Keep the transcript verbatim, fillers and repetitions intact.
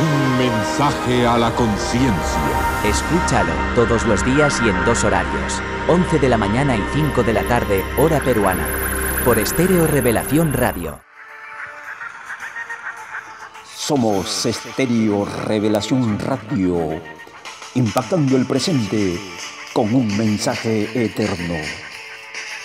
Un mensaje a la conciencia. Escúchalo todos los días y en dos horarios. once de la mañana y cinco de la tarde, hora peruana. Por Estéreo Revelación Radio. Somos Estéreo Revelación Radio, impactando el presente con un mensaje eterno.